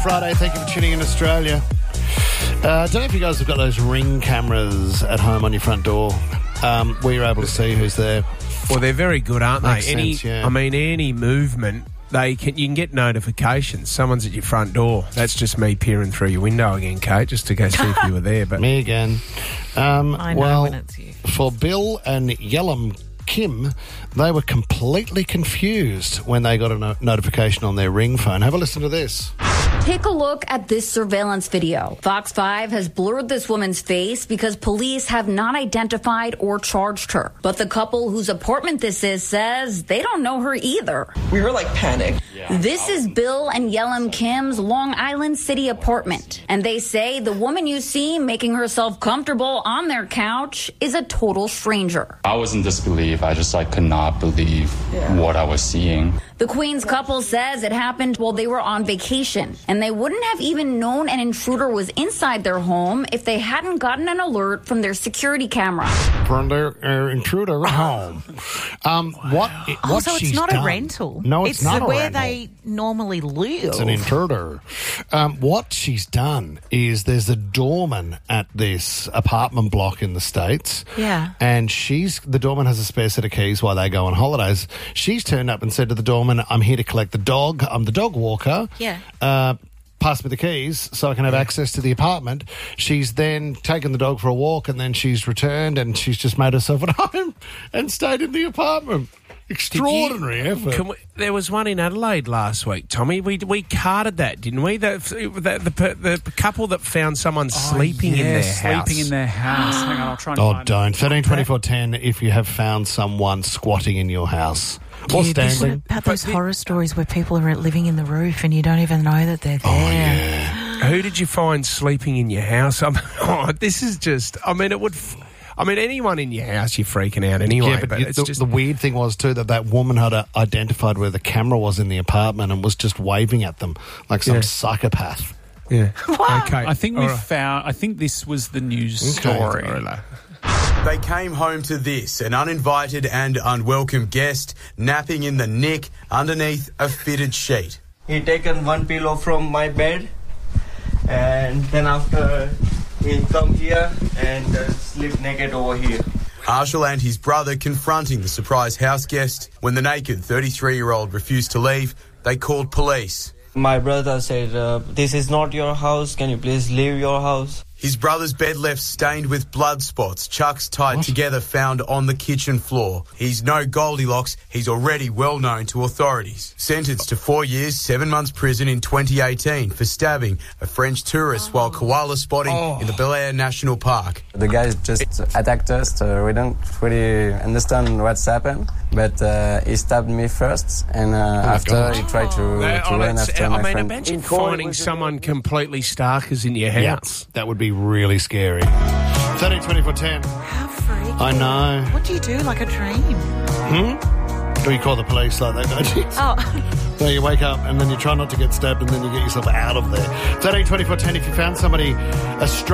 Friday, thank you for tuning in, Australia. I don't know if you guys have got those Ring cameras at home on your front door where you're able to see who's there. Well, they're very good, aren't Makes they? sense, yeah. I mean, any movement, you can get notifications. Someone's at your front door. That's just me peering through your window again, Kate, just to go see if you were there. But Me again. I know when it's you. For Bill and Yellum Kim, they were completely confused when they got a notification on their Ring phone. Have a listen to this. Take a look at this surveillance video. Fox 5 has blurred this woman's face because police have not identified or charged her. But the couple whose apartment this is says they don't know her either. We were panicked. This is Bill and Yellum Kim's Long Island City apartment. And they say the woman you see making herself comfortable on their couch is a total stranger. I was in disbelief. I just could not believe what I was seeing. The Queens couple says it happened while they were on vacation, and they wouldn't have even known an intruder was inside their home if they hadn't gotten an alert from their security camera. From their intruder at home. What So it's she's not done. a rental. No, it's not a where rental. they normally live. It's an intruder. What she's done is there's a doorman at this apartment block in the States. Yeah. And the doorman has a spare set of keys while they go on holidays. She's turned up and said to the doorman, I'm here to collect the dog. I'm the dog walker. Yeah. Pass me the keys so I can have access to the apartment. She's then taken the dog for a walk and then she's returned and she's just made herself at home and stayed in the apartment. Extraordinary effort. There was one in Adelaide last week, Tommy. We carded that, didn't we? The couple that found someone sleeping in their house. Sleeping in their house. Hang on, I'll try and find it. Don't. 13 24 10 if you have found someone squatting in your house. Or standing. About those horror stories where people are living in the roof and you don't even know that they're there. Oh, yeah. Who did you find sleeping in your house? This is just... anyone in your house, you're freaking out anyway. Yeah, but it's just the weird thing was, too, that woman had identified where the camera was in the apartment and was just waving at them like some psychopath. Yeah. Okay. I think this was the news story. They came home to this, an uninvited and unwelcome guest napping in the nick underneath a fitted sheet. He taken one pillow from my bed and then after he come here and sleep naked over here. Arshel and his brother confronting the surprise house guest. When the naked 33-year-old refused to leave, they called police. My brother said, this is not your house, can you please leave your house? His brother's bed left stained with blood spots, chucks tied together found on the kitchen floor. He's no Goldilocks, he's already well known to authorities. Sentenced to 4 years, 7 months prison in 2018 for stabbing a French tourist while koala spotting in the Bel Air National Park. The guys just attacked us, we don't really understand what's happened, but he stabbed me first and after he tried to run after my friend. Imagine finding someone completely starkers in your house. That would be really scary. 13 24 10. How freaky. I know. What do you do, like a dream? Do you call the police like that, don't you? Oh. So you wake up and then you try not to get stabbed and then you get yourself out of there. 13 24 10 if you found somebody, a